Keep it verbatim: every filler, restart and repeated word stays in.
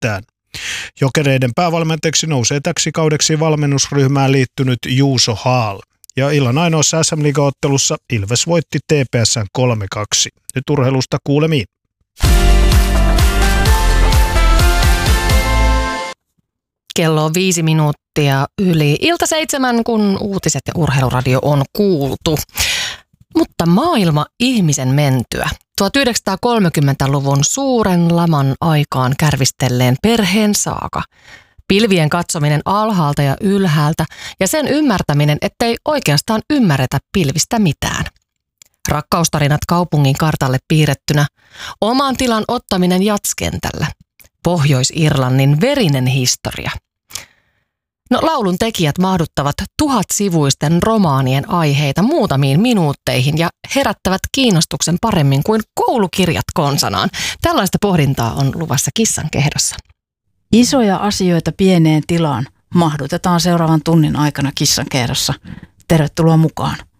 itsestään. Jokereiden päävalmentajaksi nousee täksi kaudeksi valmennusryhmään liittynyt Juuso Haal. Ja illan ainoassa S M-liigaottelussa Ilves voitti T P S:n kolme kaksi. Nyt urheilusta kuulemiin. Kello on viisi minuuttia yli ilta seitsemän, kun uutiset ja urheiluradio on kuultu. Mutta maailma ihmisen mentyä. tuhatyhdeksänsataakolmekymmentäluvun suuren laman aikaan kärvistelleen perheen saaga. Pilvien katsominen alhaalta ja ylhäältä ja sen ymmärtäminen, ettei oikeastaan ymmärretä pilvistä mitään. Rakkaustarinat kaupungin kartalle piirrettynä. Oman tilan ottaminen jatskentällä. Pohjois-Irlannin verinen historia. No, laulun tekijät mahduttavat tuhatsivuisten romaanien aiheita muutamiin minuutteihin ja herättävät kiinnostuksen paremmin kuin koulukirjat konsanaan. Tällaista pohdintaa on luvassa Kissan kehdossa. Isoja asioita pieneen tilaan mahdutetaan seuraavan tunnin aikana Kissan kehdossa. Tervetuloa mukaan.